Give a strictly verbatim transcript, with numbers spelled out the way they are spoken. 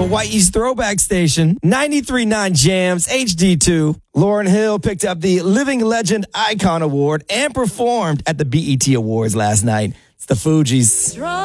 Hawaii's throwback station, ninety-three point nine Jams H D two. Lauryn Hill picked up the Living Legend Icon Award and performed at the B E T Awards last night. It's the Fugees.